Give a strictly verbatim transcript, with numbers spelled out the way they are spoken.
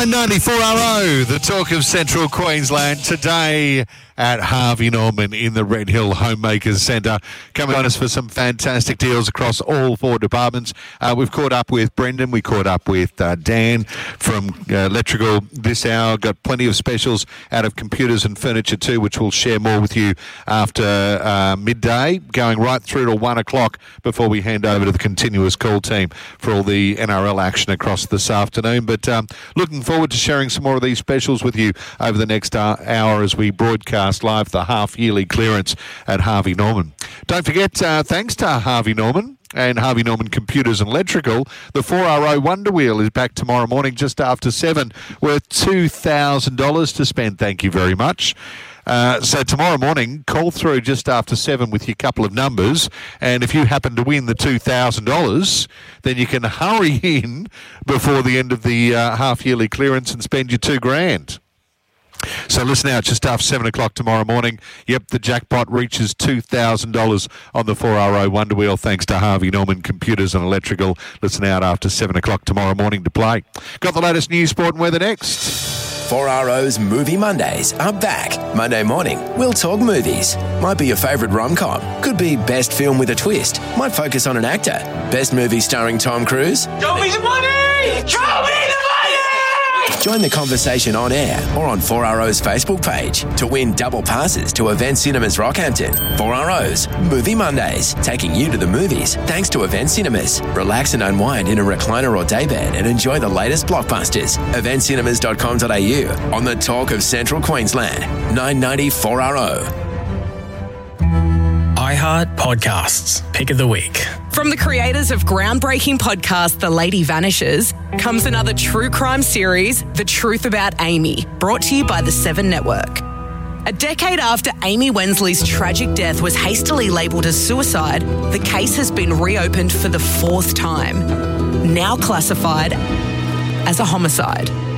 nine ninety-four R O, the talk of Central Queensland today at Harvey Norman in the Red Hill Homemakers Centre. Coming on us for some fantastic deals across all four departments. Uh, we've caught up with Brendan, we caught up with uh, Dan from uh, Electrical this hour. Got plenty of specials out of computers and furniture too, which we'll share more with you after uh, midday, going right through to one o'clock before we hand over to the continuous call team for all the N R L action across this afternoon. But um, looking forward to sharing some more of these specials with you over the next uh, hour as we broadcast live the half-yearly clearance at Harvey Norman. Don't forget, uh, thanks to Harvey Norman and Harvey Norman Computers and Electrical, the four R O Wonder Wheel is back tomorrow morning just after seven, worth two thousand dollars to spend. Thank you very much. Uh, so tomorrow morning, call through just after seven with your couple of numbers, and if you happen to win the two thousand dollars, then you can hurry in before the end of the uh, half-yearly clearance and spend your two grand. So listen out, just after seven o'clock tomorrow morning. Yep, the jackpot reaches two thousand dollars on the four R O Wonder Wheel thanks to Harvey Norman Computers and Electrical. Listen out after seven o'clock tomorrow morning to play. Got the latest news, sport and weather next. four R O's Movie Mondays are back. Monday morning, we'll talk movies. Might be your favourite rom-com. Could be best film with a twist. Might focus on an actor. Best movie starring Tom Cruise. Show me the money! Show me the money! Join the conversation on air or on four R O's Facebook page to win double passes to Event Cinemas Rockhampton. four R O's Movie Mondays, taking you to the movies thanks to Event Cinemas. Relax and unwind in a recliner or daybed and enjoy the latest blockbusters. event cinemas dot com dot a u on the talk of Central Queensland. nine ninety four R O. iHeart Podcasts, Pick of the Week. From the creators of groundbreaking podcast The Lady Vanishes comes another true crime series, The Truth About Amy, brought to you by the Seven Network. A decade after Amy Wensley's tragic death was hastily labelled as suicide, the case has been reopened for the fourth time, now classified as a homicide.